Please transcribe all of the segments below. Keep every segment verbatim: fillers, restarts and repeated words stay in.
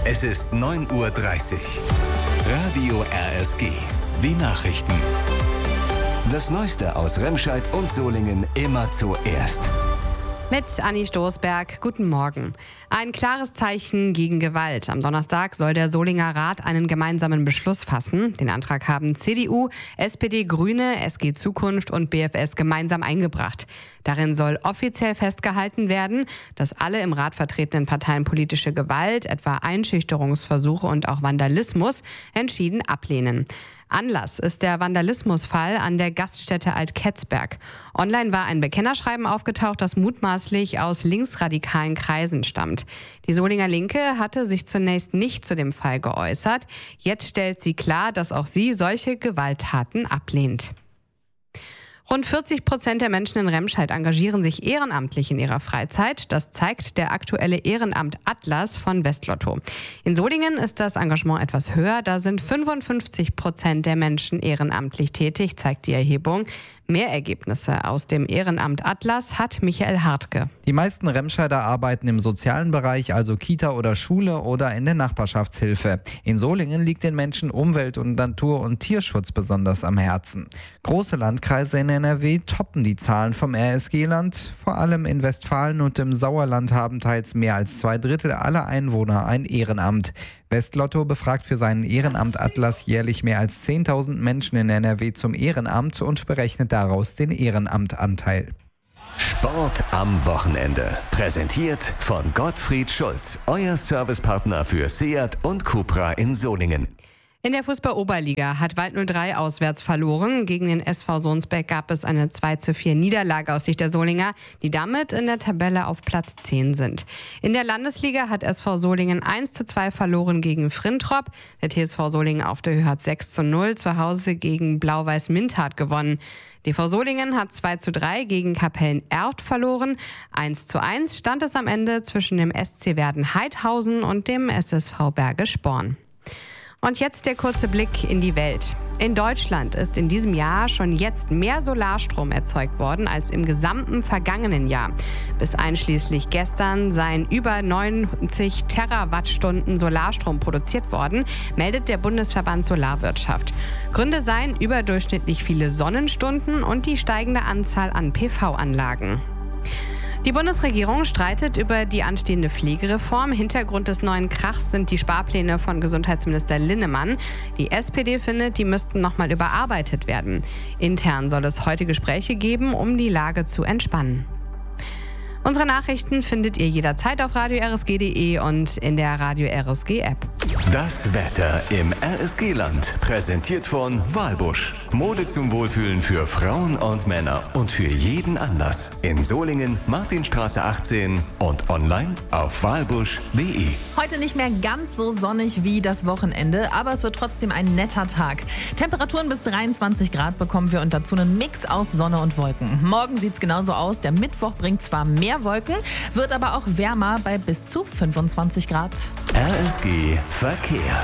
Es ist neun Uhr dreißig. Radio R S G. Die Nachrichten. Das Neueste aus Remscheid und Solingen immer zuerst. Mit Anni Stoßberg, guten Morgen. Ein klares Zeichen gegen Gewalt. Am Donnerstag soll der Solinger Rat einen gemeinsamen Beschluss fassen. Den Antrag haben C D U, S P D, Grüne, S G Zukunft und B F S gemeinsam eingebracht. Darin soll offiziell festgehalten werden, dass alle im Rat vertretenen Parteien politische Gewalt, etwa Einschüchterungsversuche und auch Vandalismus, entschieden ablehnen. Anlass ist der Vandalismusfall an der Gaststätte Alt-Ketzberg. Online war ein Bekennerschreiben aufgetaucht, das mutmaßlich aus linksradikalen Kreisen stammt. Die Solinger Linke hatte sich zunächst nicht zu dem Fall geäußert. Jetzt stellt sie klar, dass auch sie solche Gewalttaten ablehnt. Rund vierzig Prozent der Menschen in Remscheid engagieren sich ehrenamtlich in ihrer Freizeit. Das zeigt der aktuelle Ehrenamt Atlas von Westlotto. In Solingen ist das Engagement etwas höher. Da sind fünfundfünfzig Prozent der Menschen ehrenamtlich tätig, zeigt die Erhebung. Mehr Ergebnisse aus dem Ehrenamt Atlas hat Michael Hartke. Die meisten Remscheider arbeiten im sozialen Bereich, also Kita oder Schule oder in der Nachbarschaftshilfe. In Solingen liegt den Menschen Umwelt- und Natur- und Tierschutz besonders am Herzen. Große Landkreise in N R W toppen die Zahlen vom R S G-Land. Vor allem in Westfalen und im Sauerland haben teils mehr als zwei Drittel aller Einwohner ein Ehrenamt. Westlotto befragt für seinen Ehrenamt Atlas jährlich mehr als zehntausend Menschen in N R W zum Ehrenamt und berechnet daraus den Ehrenamtanteil. Sport am Wochenende. Präsentiert von Gottfried Schulz, euer Servicepartner für Seat und Cupra in Solingen. In der Fußball-Oberliga hat Wald null drei auswärts verloren. Gegen den S V Sohnsberg gab es eine zwei zu vier Niederlage aus Sicht der Solinger, die damit in der Tabelle auf Platz zehn sind. In der Landesliga hat S V Solingen eins zu zwei verloren gegen Frintrop. Der T S V Solingen auf der Höhe hat sechs zu null zu Hause gegen Blau-Weiß Minthard gewonnen. D V Solingen hat zwei zu drei gegen Kapellen-Erft verloren. eins zu eins stand es am Ende zwischen dem S C Werden-Heidhausen und dem S S V Bergisch Born. Und jetzt der kurze Blick in die Welt. In Deutschland ist in diesem Jahr schon jetzt mehr Solarstrom erzeugt worden als im gesamten vergangenen Jahr. Bis einschließlich gestern seien über neunzig Terawattstunden Solarstrom produziert worden, meldet der Bundesverband Solarwirtschaft. Gründe seien überdurchschnittlich viele Sonnenstunden und die steigende Anzahl an P V-Anlagen. Die Bundesregierung streitet über die anstehende Pflegereform. Hintergrund des neuen Krachs sind die Sparpläne von Gesundheitsminister Linnemann. Die S P D findet, die müssten nochmal überarbeitet werden. Intern soll es heute Gespräche geben, um die Lage zu entspannen. Unsere Nachrichten findet ihr jederzeit auf radio r s g punkt d e und in der Radio R S G App. Das Wetter im R S G-Land. Präsentiert von Walbusch. Mode zum Wohlfühlen für Frauen und Männer und für jeden Anlass. In Solingen, Martinstraße achtzehn und online auf walbusch punkt d e. Heute nicht mehr ganz so sonnig wie das Wochenende, aber es wird trotzdem ein netter Tag. Temperaturen bis dreiundzwanzig Grad bekommen wir und dazu einen Mix aus Sonne und Wolken. Morgen sieht es genauso aus. Der Mittwoch bringt zwar mehr Wolken, wird aber auch wärmer bei bis zu fünfundzwanzig Grad. R S G Verkehr.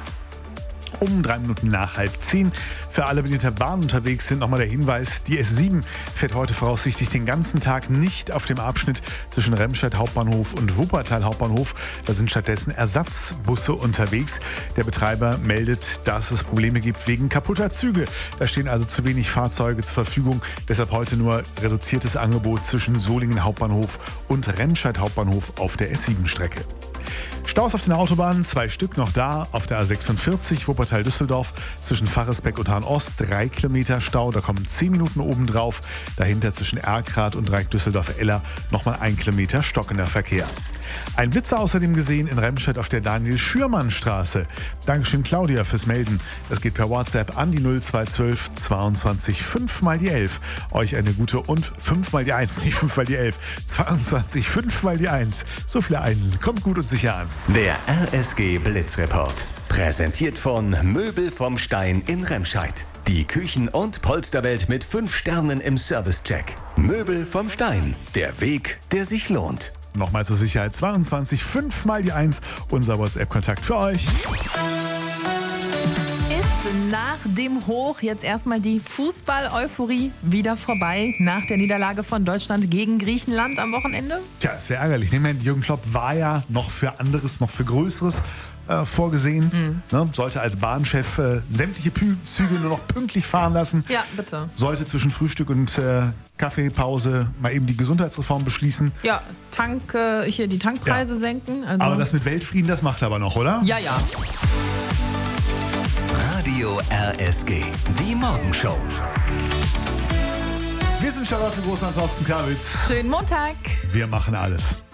Um drei Minuten nach halb zehn. Für alle, die mit der Bahn unterwegs sind, nochmal der Hinweis, die S sieben fährt heute voraussichtlich den ganzen Tag nicht auf dem Abschnitt zwischen Remscheid Hauptbahnhof und Wuppertal Hauptbahnhof. Da sind stattdessen Ersatzbusse unterwegs. Der Betreiber meldet, dass es Probleme gibt wegen kaputter Züge. Da stehen also zu wenig Fahrzeuge zur Verfügung. Deshalb heute nur reduziertes Angebot zwischen Solingen Hauptbahnhof und Remscheid Hauptbahnhof auf der S sieben Strecke. Staus auf den Autobahnen, zwei Stück noch da. Auf der A sechsundvierzig Wuppertal-Düsseldorf zwischen Faresbeck und Hahn-Ost drei Kilometer Stau. Da kommen zehn Minuten obendrauf. Dahinter zwischen Erkrath und Dreieck Düsseldorf-Eller nochmal ein Kilometer stockender Verkehr. Ein Blitzer außerdem gesehen in Remscheid auf der Daniel-Schürmann-Straße. Dankeschön Claudia fürs Melden. Das geht per WhatsApp an die null zwei zwölf zweiundzwanzig fünf mal die elf. Euch eine gute und fünf mal die eins, nicht fünf mal die elf. zweiundzwanzig fünf mal die eins. So viele Einsen. Kommt gut und sicher an. Der R S G Blitzreport. Präsentiert von Möbel vom Stein in Remscheid. Die Küchen- und Polsterwelt mit fünf Sternen im Servicecheck. Möbel vom Stein. Der Weg, der sich lohnt. Nochmal zur Sicherheit zweiundzwanzig fünf mal die eins. Unser WhatsApp-Kontakt für euch. Ist nach dem Hoch jetzt erstmal die Fußball-Euphorie wieder vorbei nach der Niederlage von Deutschland gegen Griechenland am Wochenende? Tja, es wäre ärgerlich. Ich meine, Jürgen Klopp war ja noch für anderes, noch für Größeres äh, vorgesehen. Mhm. Ne? Sollte als Bahnchef äh, sämtliche Pü- Züge nur noch pünktlich fahren lassen. Ja, bitte. Sollte zwischen Frühstück und äh, Kaffeepause mal eben die Gesundheitsreform beschließen. Ja, Tank, äh, hier die Tankpreise Ja. senken. Also Aber das mit Weltfrieden, das macht er aber noch, oder? ja, ja. Radio R S G, die Morgenshow. Wir sind Charlotte Groß und Thorsten Krawitz. Schönen Montag. Wir machen alles.